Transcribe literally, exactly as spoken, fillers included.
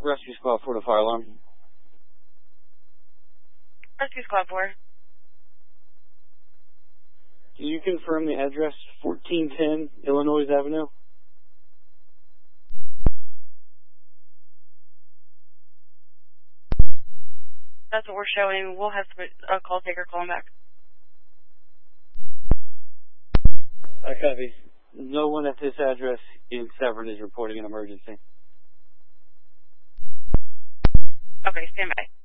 Rescue Squad four to fire alarm. Rescue Squad four. Can you confirm the address fourteen ten Illinois Avenue? That's what we're showing. We'll have a call taker calling back. I copy. No one at this address in Severn is reporting an emergency. Okay, stand by.